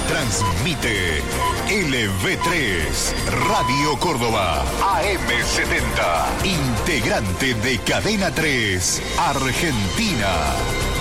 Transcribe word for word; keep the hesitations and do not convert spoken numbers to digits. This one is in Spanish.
Transmite L V tres, Radio Córdoba, A M setenta, integrante de Cadena tres, Argentina.